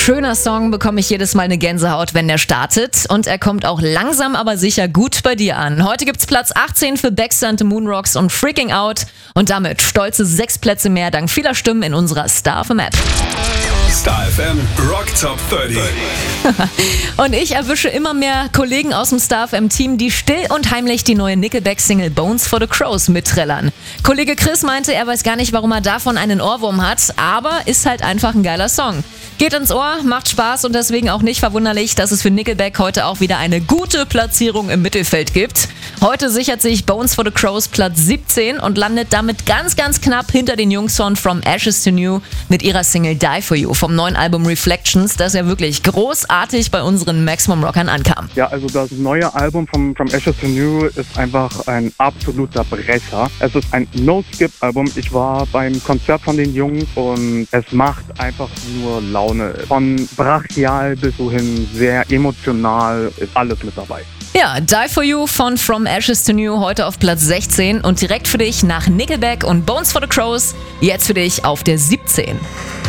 schöner Song, bekomme ich jedes Mal eine Gänsehaut, wenn der startet. Und er kommt auch langsam, aber sicher gut bei dir an. Heute gibt's Platz 18 für Baxter and the Moonrocks und Freaking Out. Und damit stolze 6 Plätze mehr dank vieler Stimmen in unserer Star FM App. Star FM Rock Top 30. Und ich erwische immer mehr Kollegen aus dem Star FM Team, die still und heimlich die neue Nickelback-Single Bones for the Crows mitträllern. Kollege Chris meinte, er weiß gar nicht, warum er davon einen Ohrwurm hat, aber ist halt einfach ein geiler Song. Geht ins Ohr, macht Spaß und deswegen auch nicht verwunderlich, dass es für Nickelback heute auch wieder eine gute Platzierung im Mittelfeld gibt. Heute sichert sich Bones for the Crows Platz 17 und landet damit ganz, ganz knapp hinter den Jungs von From Ashes to New mit ihrer Single Die For You vom neuen Album Reflections, das ja wirklich großartig bei unseren Maximum Rockern ankam. Ja, also das neue Album From Ashes to New ist einfach ein absoluter Brecher. Es ist ein No-Skip-Album. Ich war beim Konzert von den Jungs und es macht einfach nur Laune. Von brachial bis wohin sehr emotional ist alles mit dabei. Ja, Die For You von From Ashes to New heute auf Platz 16 und direkt für dich nach Nickelback und Bones for the Crows jetzt für dich auf der 17.